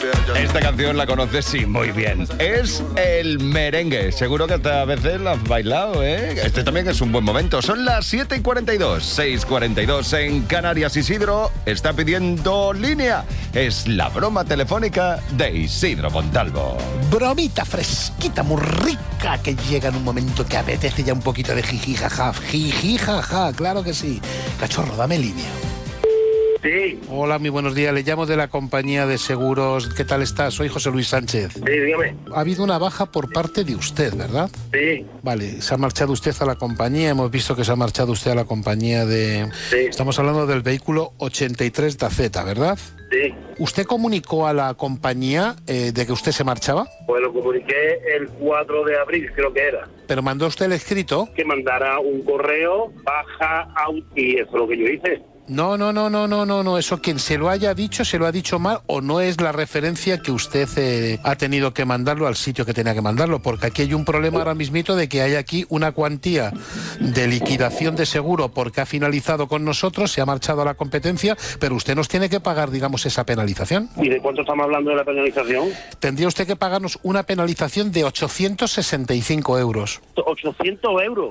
Esta canción la conoces, sí, muy bien. Es el merengue. Seguro que hasta a veces la has bailado, ¿eh? Este también es un buen momento. Son las 7:42, 6:42 en Canarias. Isidro está pidiendo línea. Es la broma telefónica de Isidro Montalvo. Bromita fresquita, muy rica, que llega en un momento que apetece ya un poquito de jiji, jaja. Jiji, jaja, claro que sí. Cachorro, dame línea. Sí. Hola, muy buenos días. Le llamo de la compañía de seguros. ¿Qué tal está? Soy José Luis Sánchez. Sí, dígame. Ha habido una baja por parte de usted, ¿verdad? Sí. Vale, se ha marchado usted a la compañía. Hemos visto que se ha marchado usted a la compañía de... Sí. Estamos hablando del vehículo 83 DZ, ¿verdad? Sí. ¿Usted comunicó a la compañía de que usted se marchaba? Pues lo comuniqué el 4 de abril, creo que era. ¿Pero mandó usted el escrito? Que mandara un correo, baja, out, y eso es lo que yo hice. No. Eso quien se lo haya dicho, se lo ha dicho mal o no es la referencia que usted ha tenido que mandarlo al sitio que tenía que mandarlo, porque aquí hay un problema ahora mismito de que hay aquí una cuantía de liquidación de seguro porque ha finalizado con nosotros, se ha marchado a la competencia, pero usted nos tiene que pagar, digamos, esa penalización. ¿Y de cuánto estamos hablando de la penalización? Tendría usted que pagarnos una penalización de 865 euros. 800 euros.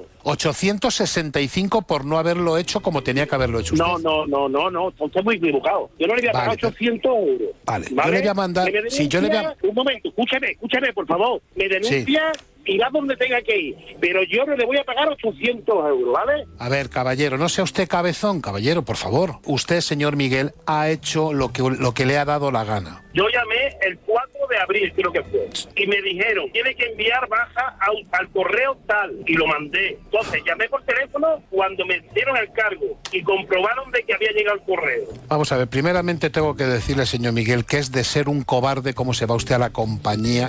865 por no haberlo hecho como tenía que haberlo hecho usted. No, usted muy equivocado. Yo no le voy a pagar 800 euros. Vale, yo le voy a mandar... Si yo le voy a... Un momento, escúchame, por favor. Me denuncia y va donde tenga que ir. Pero yo no le voy a pagar 800 euros, ¿vale? A ver, caballero, no sea usted cabezón, caballero, por favor. Usted, señor Miguel, ha hecho lo que le ha dado la gana. Yo llamé el 4 de abril, creo que fue, y me dijeron, tiene que enviar baja al correo tal, y lo mandé. Entonces, llamé por teléfono cuando me dieron el cargo y comprobaron de que había llegado el correo. Vamos a ver, primeramente tengo que decirle, señor Miguel, que es de ser un cobarde cómo se va usted a la compañía,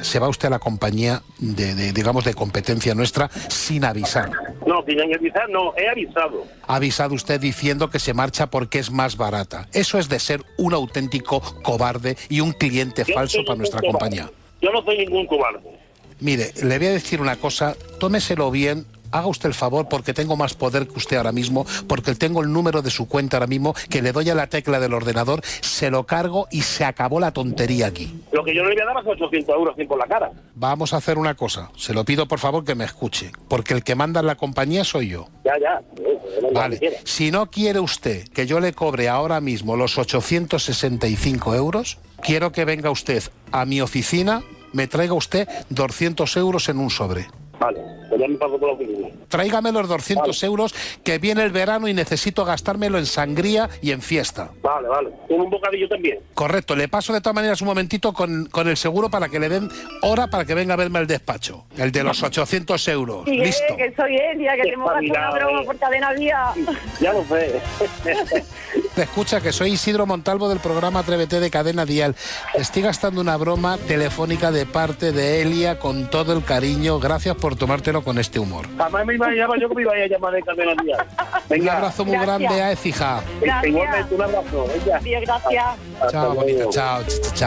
digamos, de competencia nuestra sin avisar. No, sin avisar, no, he avisado. Ha avisado usted diciendo que se marcha porque es más barata. Eso es de ser un auténtico cobarde y un cliente falso para nuestra compañía. Yo no soy ningún cobarde. Mire, le voy a decir una cosa, tómeselo bien, haga usted el favor porque tengo más poder que usted ahora mismo, porque tengo el número de su cuenta ahora mismo, que le doy a la tecla del ordenador, se lo cargo y se acabó la tontería aquí. Lo que yo no le voy a dar es 800 euros así por la cara. Vamos a hacer una cosa, se lo pido por favor que me escuche, porque el que manda en la compañía soy yo. Ya. Vale, si no quiere usted que yo le cobre ahora mismo los 865 euros, quiero que venga usted a mi oficina, me traiga usted 200 euros en un sobre. Vale, pues ya me paso por la oficina. Tráigame los 200 euros, que viene el verano y necesito gastármelo en sangría y en fiesta. Vale. Con un bocadillo también. Correcto, le paso de todas maneras un momentito con el seguro para que le den hora para que venga a verme al despacho. El de los 800 euros. Sí, listo. Que soy Elia, que te hemos gastado una broma por Cadena Vía. Ya lo sé. Te escucha, que soy Isidro Montalvo del programa Atrévete de Cadena Dial. Estoy gastando una broma telefónica de parte de Elia con todo el cariño. Gracias por tomártelo con este humor. Jamás me iba a llamar, yo que me iba a llamar de Cadena Dial. Un abrazo muy grande a Écija. Gracias. Igualmente, un abrazo. Bien, gracias. Chao, bonita. Chao.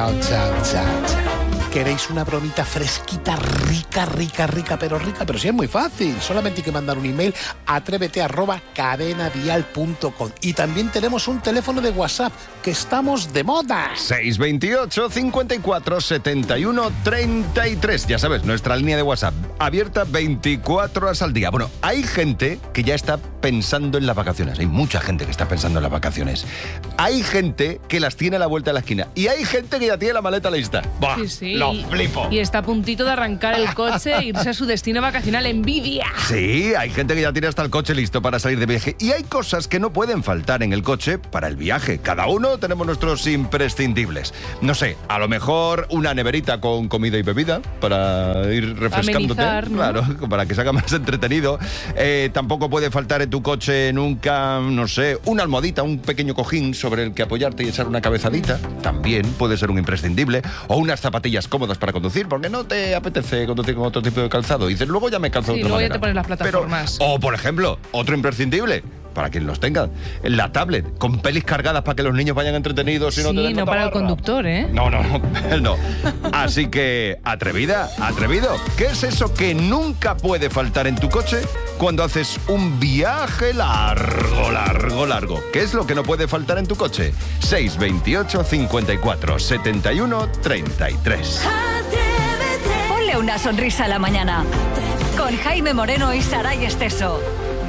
¿Queréis una bromita fresquita, rica, pero sí es muy fácil? Solamente hay que mandar un email a atrévete@cadenadial.com. Y también tenemos un teléfono de WhatsApp, que estamos de moda. 628 54 71 33. Ya sabes, nuestra línea de WhatsApp abierta 24 horas al día. Bueno, hay gente que ya está pensando en las vacaciones. Hay mucha gente que está pensando en las vacaciones. Hay gente que las tiene a la vuelta de la esquina. Y hay gente que ya tiene la maleta lista. ¡Buah! Sí. Lo flipo. Y está a puntito de arrancar el coche e irse a su destino vacacional. ¡Envidia! Sí, hay gente que ya tiene hasta el coche listo para salir de viaje. Y hay cosas que no pueden faltar en el coche para el viaje. Cada uno tenemos nuestros imprescindibles. No sé, a lo mejor una neverita con comida y bebida para ir refrescándote. Amenizar, ¿no? Claro, para que se haga más entretenido. Tampoco puede faltar en tu coche nunca, no sé, una almohadita, un pequeño cojín sobre el que apoyarte y echar una cabezadita. También puede ser un imprescindible. O unas zapatillas cómodas para conducir, porque no te apetece conducir con otro tipo de calzado. Y dices, luego ya me calzo de otra luego manera. ya te pones las plataformas. O, por ejemplo, otro imprescindible, para quien los tenga. La tablet, con pelis cargadas para que los niños vayan entretenidos y no te den no tanta para el barra. conductor, ¿eh? No. Así que, atrevida, atrevido. ¿Qué es eso que nunca puede faltar en tu coche cuando haces un viaje largo? ¿Qué es lo que no puede faltar en tu coche? 628 54 71 33. Ponle una sonrisa a la mañana. Con Jaime Moreno y Saray Esteso.